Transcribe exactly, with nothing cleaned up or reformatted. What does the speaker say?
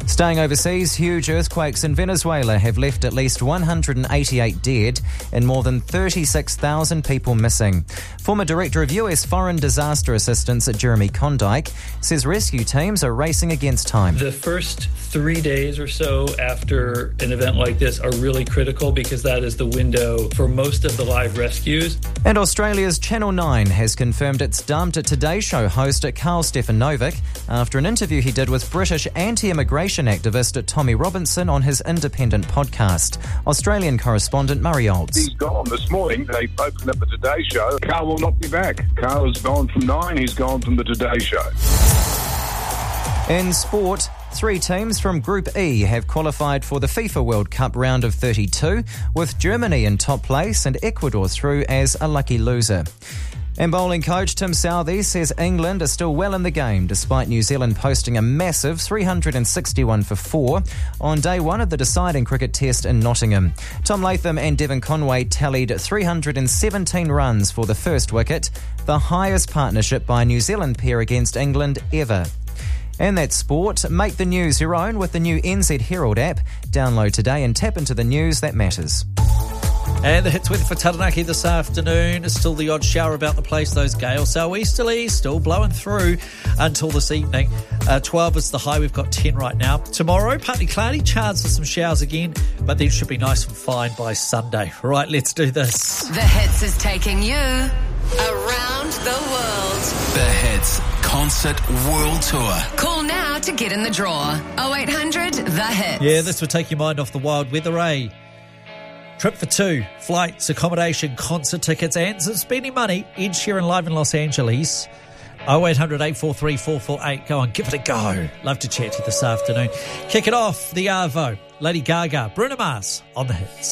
Staying overseas, huge earthquakes in Venezuela have left at least one hundred eighty-eight dead and more than thirty-six thousand people missing. Former Director of U S Foreign Disaster Assistance Jeremy Condike says rescue teams are racing against time. The first three days or so after an event like this are really critical because that is the window for most of the live rescues. And Australia's Channel nine has confirmed it's dumped Today Show host Carl Stefanovic after an interview he did with British anti-immigration activist Tommy Robinson on his independent podcast. Australian correspondent Murray Olds. He's gone. This morning they opened up the Today Show. Carl will not be back. Carl has gone from Nine. He's gone from the Today Show. In sport, three teams from Group E have qualified for the FIFA World Cup round of thirty-two, with Germany in top place and Ecuador through as a lucky loser. And bowling coach Tim Southey says England are still well in the game despite New Zealand posting a massive three hundred sixty-one for four on day one of the deciding cricket test in Nottingham. Tom Latham and Devon Conway tallied three hundred seventeen runs for the first wicket, the highest partnership by a New Zealand pair against England ever. And that's sport. Make the news your own with the new N Z Herald app. Download today and tap into the news that matters. And the hits weather for Taranaki this afternoon is still the odd shower about the place. Those gales southeasterly still blowing through until this evening. Uh, twelve is the high. We've got ten right now. Tomorrow, partly cloudy, chance of some showers again, but then should be nice and fine by Sunday. All right, let's do this. The Hits is taking you around the world. The Hits Concert World Tour. Call now to get in the draw. oh eight hundred The Hits. Yeah, this would take your mind off the wild weather, eh? Trip for two, flights, accommodation, concert tickets and some spending money. Ed Sheeran live in Los Angeles. oh eight hundred, eight four three, four four eight. Go on, give it a go. Love to chat to you this afternoon. Kick it off, the Arvo, Lady Gaga, Bruno Mars on the Hits.